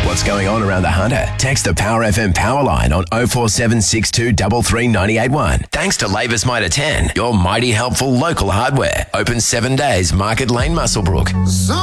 what's going on around the Hunter? Text the Power FM power line on 0476 233 981. Thanks to Labour's Mitre 10, your mighty helpful local hardware. Open 7 days, Market Lane, Muswellbrook.